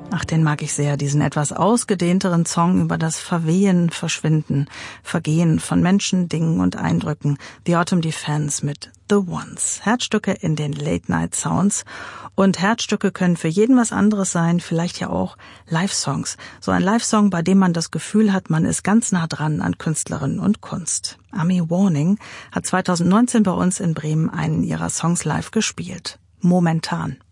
Ach, den mag ich sehr, diesen etwas ausgedehnteren Song über das Verwehen, Verschwinden, Vergehen von Menschen, Dingen und Eindrücken. The Autumn Defense mit The Ones. Herzstücke in den Late-Night-Sounds. Und Herzstücke können für jeden was anderes sein, vielleicht ja auch Live-Songs. So ein Live-Song, bei dem man das Gefühl hat, man ist ganz nah dran an Künstlerinnen und Kunst. Ami Warning hat 2019 bei uns in Bremen einen ihrer Songs live gespielt. Momentan.